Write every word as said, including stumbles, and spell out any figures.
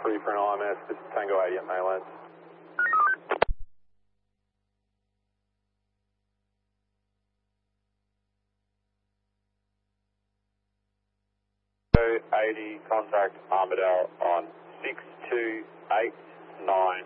three for an I M S, this is Tango eighty at mainland. eighty, contact Armadale on six two eight nine.